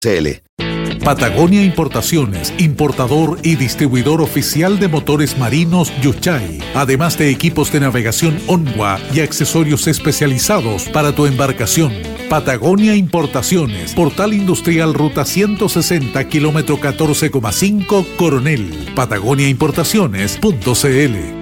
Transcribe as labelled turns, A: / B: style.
A: CL.
B: Patagonia Importaciones, importador y distribuidor oficial de motores marinos Yuchay, además de equipos de navegación Onwa y accesorios especializados para tu embarcación. Patagonia Importaciones, Portal Industrial Ruta 160, kilómetro 14,5, Coronel. patagoniaimportaciones.cl.